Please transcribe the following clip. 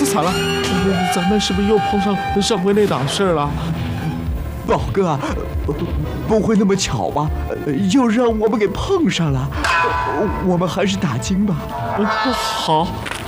惨了，咱们是不是又碰上上回那档事了？ 宝哥啊，不会那么巧吧？又让我们给碰上了，我们还是打精吧。 好。